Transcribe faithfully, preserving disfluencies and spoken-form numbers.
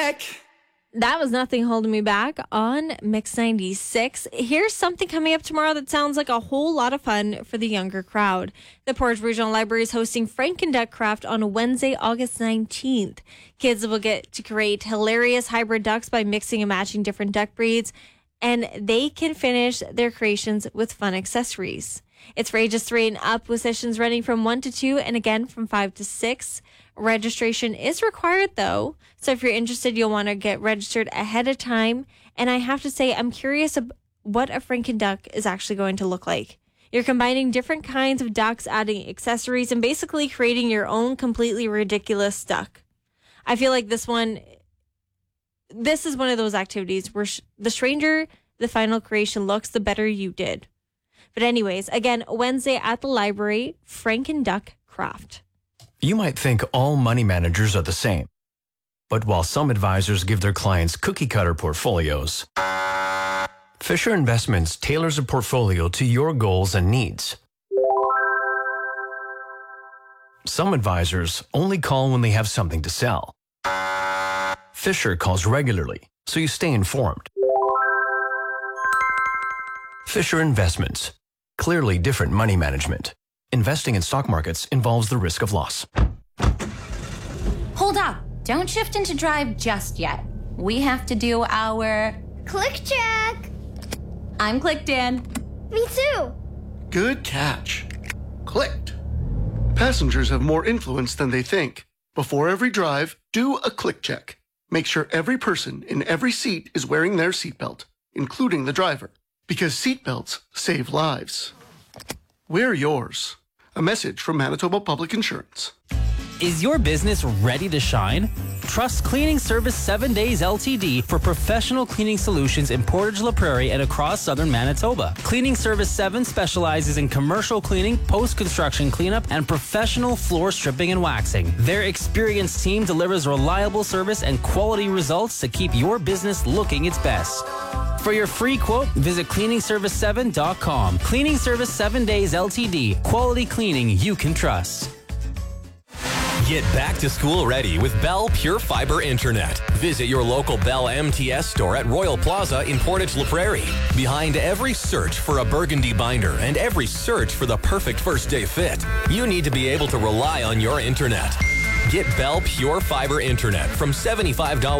back. That was Nothing Holding Me Back on Mix ninety-six. Here's something coming up tomorrow that sounds like a whole lot of fun for the younger crowd. The Portage Regional Library is hosting Franken Duck Craft on Wednesday, August nineteenth. Kids will get to create hilarious hybrid ducks by mixing and matching different duck breeds, and they can finish their creations with fun accessories. It's for ages three and up, with sessions running from one to two and again from five to six. Registration is required, though, so if you're interested, you'll want to get registered ahead of time. And I have to say, I'm curious about what a Franken duck is actually going to look like. You're combining different kinds of ducks, adding accessories, and basically creating your own completely ridiculous duck. I feel like this one, this is one of those activities where sh- the stranger the final creation looks, the better you did. But anyways, again, Wednesday at the library, Franken Duck Craft. You might think all money managers are the same. But while some advisors give their clients cookie-cutter portfolios, Fisher Investments tailors a portfolio to your goals and needs. Some advisors only call when they have something to sell. Fisher calls regularly, so you stay informed. Fisher Investments. Clearly different money management. Investing in stock markets involves the risk of loss. Hold up. Don't shift into drive just yet. We have to do our... Click check. I'm clicked in. Me too. Good catch. Clicked. Passengers have more influence than they think. Before every drive, do a click check. Make sure every person in every seat is wearing their seatbelt, including the driver, because seatbelts save lives. Wear yours. A message from Manitoba Public Insurance. Is your business ready to shine? Trust Cleaning Service seven days L T D for professional cleaning solutions in Portage La Prairie and across southern Manitoba. Cleaning Service seven specializes in commercial cleaning, post-construction cleanup, and professional floor stripping and waxing. Their experienced team delivers reliable service and quality results to keep your business looking its best. For your free quote, visit cleaning service seven dot com. Cleaning Service seven days L T D. Quality cleaning you can trust. Get back to school ready with Bell Pure Fiber Internet. Visit your local Bell M T S store at Royal Plaza in Portage La Prairie. Behind every search for a burgundy binder and every search for the perfect first day fit, you need to be able to rely on your internet. Get Bell Pure Fiber Internet from seventy-five dollars